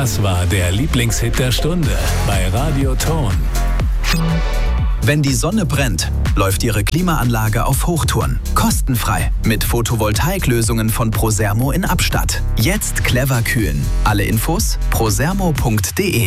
Das war der Lieblingshit der Stunde bei Radio Ton. Wenn die Sonne brennt, läuft Ihre Klimaanlage auf Hochtouren. Kostenfrei mit Photovoltaiklösungen von Prosermo in Abstatt. Jetzt clever kühlen. Alle Infos prosermo.de